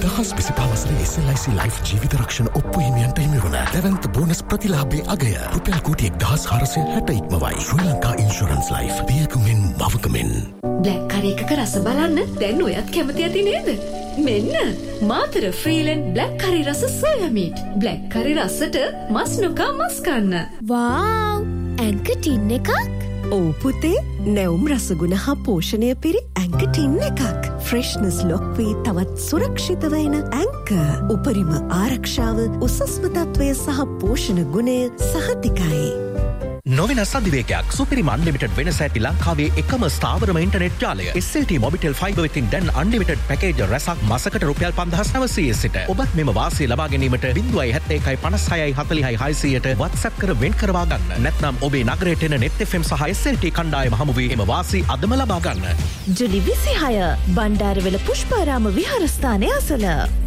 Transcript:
2025 වසරේ SLIC Life ජීවිත රක්ෂණ ඔප්පු හිමියන්ට හිමි වන දැවන්ත බෝනස් ප්‍රතිලාභයේ අගය රුපියල් කෝටි 1460 ඉක්මවයි. ශ්‍රී ලංකා ඉන්ෂුරන්ස් ලයිෆ් පියකුමින් මවකමින්. බ්ලැක් කරි එකක රස බලන්න දැන් ඔයත් කැමති ඇති නේද? මෙන්න මාතර ෆ්‍රීලන් බ්ලැක් කරි රස සෝයා මීට්. බ්ලැක් කරි රසට මස් නොකා මස් කන්න. වාව්! ඇන්ක ටින් එකක්. ඕ පුතේ නැවුම් රසගුණ හා පෝෂණය පිරි ඇන්ක ටින් එකක්. ෆ්‍රෙෂ්නස් ලොක් වී තවත් සුරක්ෂිත වෙන ඇන්ක. උපරිම ආරක්ෂාව උසස්ම තත්වය සහ පෝෂණ ගුණය සහතිකයි. නොවෙනස් අධිවේගයක් සුපිරිම අන්ලිමිටඩ් වෙනස ඇති ලංකාවේ එකම ස්ථාවරම ඉන්ටර්නෙට් ජාලය SLT මොබිටෙල් ෆයිබර් වෙතින් දැන් අන්ලිමිටඩ් පැකේජ් රැසක් මාසකට රුපියල් 5900 සිට ඔබත් මෙම වාසිය ලබා ගැනීමට 071565606ට WhatsApp කර වෙන් කරවා ගන්න. නැත්නම් ඔබේ නගරයට එන net FM සහ SLT කණ්ඩායම හමු වී එම වාසි අදම ලබා ගන්න. ජුලි 26 බණ්ඩාරවැල පුෂ්පාරාම විහාරස්ථානයේ අසල